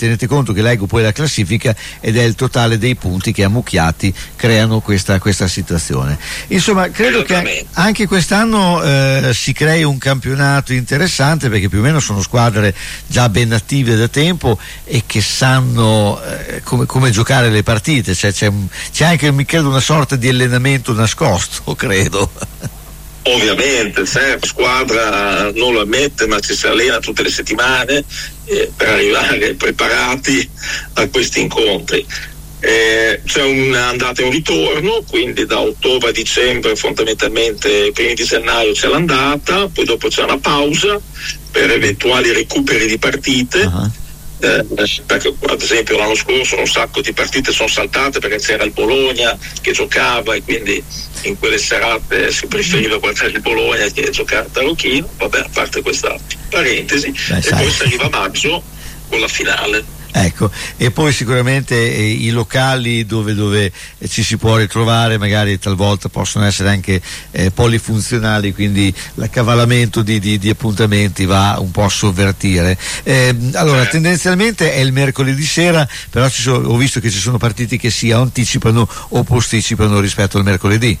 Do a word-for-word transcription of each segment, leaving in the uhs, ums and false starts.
tenete conto che leggo poi la classifica ed è il totale dei punti che ammucchiati creano questa, questa situazione. Insomma, credo che anche quest'anno eh, si crei un campionato interessante, perché più o meno sono squadre già ben attive da tempo e che sanno eh, come, come giocare le partite, cioè, c'è, c'è anche, mi credo, una sorta di allenamento nascosto, credo. Ovviamente, se la squadra non lo ammette, ma ci si allena tutte le settimane eh, per arrivare preparati a questi incontri. Eh, c'è un'andata e un ritorno, quindi da ottobre a dicembre fondamentalmente primi di gennaio c'è l'andata, poi dopo c'è una pausa per eventuali recuperi di partite. Uh-huh. Eh, perché ad esempio l'anno scorso un sacco di partite sono saltate perché c'era il Bologna che giocava e quindi in quelle serate si preferiva guardare il Bologna che giocare a Tarocchino. Vabbè, a parte questa parentesi. Beh, e sai. Poi si arriva a maggio con la finale. Ecco, e poi sicuramente eh, i locali dove, dove eh, ci si può ritrovare magari talvolta possono essere anche eh, polifunzionali, quindi l'accavallamento di, di, di appuntamenti va un po' a sovvertire. Eh, allora, tendenzialmente è il mercoledì sera, però ci sono, ho visto che ci sono partiti che si anticipano o posticipano rispetto al mercoledì.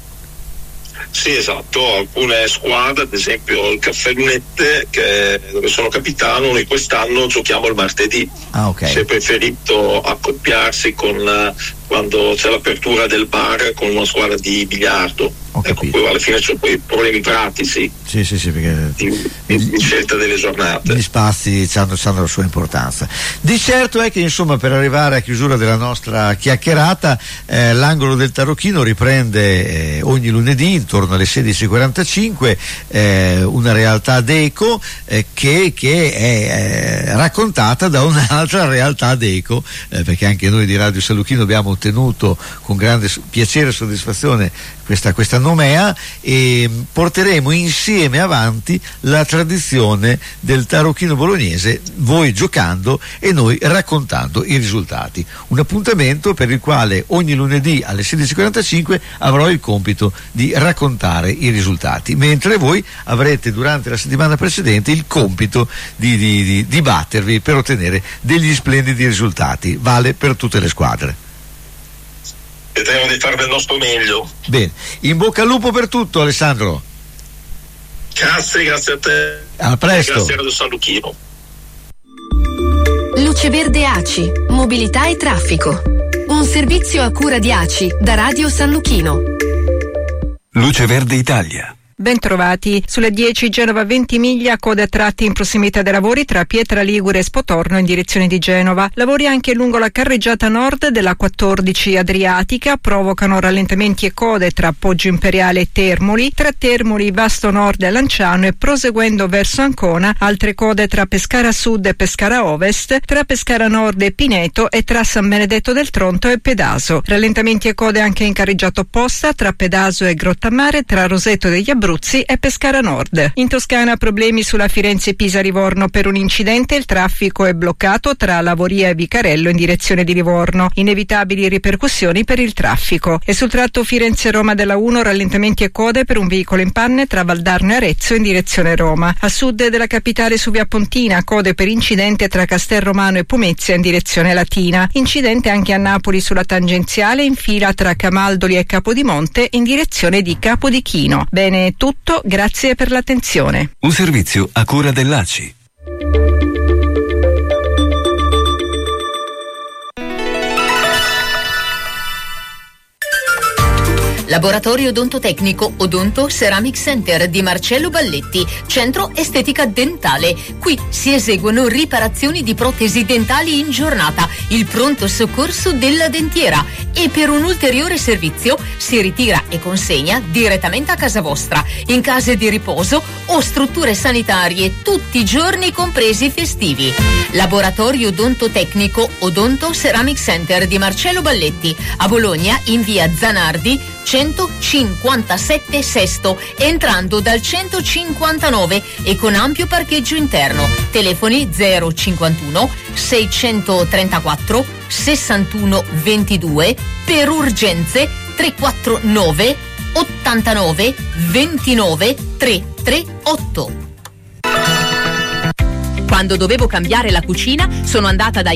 Sì, esatto, alcune squadre, ad esempio il Caffè Lunette, che, dove sono capitano, noi quest'anno giochiamo il martedì. Ah, okay. Si è preferito accoppiarsi con quando c'è l'apertura del bar con una squadra di biliardo. Ecco, poi alla fine c'è poi problemi pratici. Sì, sì, sì, perché di, di, di scelta delle giornate. Gli spazi hanno, hanno la sua importanza. Di certo è che, insomma, per arrivare a chiusura della nostra chiacchierata, eh, l'angolo del Tarocchino riprende eh, ogni lunedì intorno alle sedici e quarantacinque eh, una realtà d'eco eh, che, che è eh, raccontata da un'altra realtà d'eco, eh, perché anche noi di Radio San Lucchino abbiamo ottenuto con grande piacere e soddisfazione questa, questa nomea, e porteremo insieme avanti la tradizione del tarocchino bolognese, voi giocando e noi raccontando i risultati. Un appuntamento per il quale ogni lunedì alle sedici e quarantacinque avrò il compito di raccontare i risultati, mentre voi avrete durante la settimana precedente il compito di, di, di, di battervi per ottenere degli splendidi risultati. Vale per tutte le squadre. Vedremo di fare del nostro meglio. Bene, in bocca al lupo per tutto, Alessandro. Grazie, grazie a te. A presto. Grazie a Radio San Lucchino. Luce Verde A C I, mobilità e traffico. Un servizio a cura di A C I da Radio San Lucchino. Luce Verde Italia. Bentrovati. Sulle dieci Genova Ventimiglia, code a tratti in prossimità dei lavori tra Pietra Ligure e Spotorno in direzione di Genova. Lavori anche lungo la carreggiata nord della quattordici Adriatica, provocano rallentamenti e code tra Poggio Imperiale e Termoli, tra Termoli, Vasto Nord e Lanciano, e proseguendo verso Ancona, altre code tra Pescara Sud e Pescara Ovest, tra Pescara Nord e Pineto e tra San Benedetto del Tronto e Pedaso. Rallentamenti e code anche in carreggiata opposta tra Pedaso e Grottammare, tra Roseto degli Abruzzi e Pescara Nord. In Toscana problemi sulla Firenze-Pisa-Livorno per un incidente, il traffico è bloccato tra Lavoria e Vicarello in direzione di Livorno, inevitabili ripercussioni per il traffico. E sul tratto Firenze-Roma della uno rallentamenti e code per un veicolo in panne tra Valdarno e Arezzo in direzione Roma. A sud della capitale su via Pontina, code per incidente tra Castelromano e Pomezia in direzione Latina. Incidente anche a Napoli sulla tangenziale in fila tra Camaldoli e Capodimonte in direzione di Capodichino. Bene, tutto, grazie per l'attenzione. Un servizio a cura dell'A C I. Laboratorio odontotecnico Odonto Ceramic Center di Marcello Balletti, centro estetica dentale. Qui si eseguono riparazioni di protesi dentali in giornata, il pronto soccorso della dentiera, e per un ulteriore servizio si ritira e consegna direttamente a casa vostra, in case di riposo o strutture sanitarie, tutti i giorni compresi festivi. Laboratorio odontotecnico Odonto Ceramic Center di Marcello Balletti, a Bologna in via Zanardi centocinquantasette Sesto, entrando dal centocinquantanove e con ampio parcheggio interno. Telefoni zero cinquantuno seicentotrentaquattro sessantuno ventidue, per urgenze tre quattro nove ottantanove ventinove trecentotrentotto. Quando dovevo cambiare la cucina sono andata da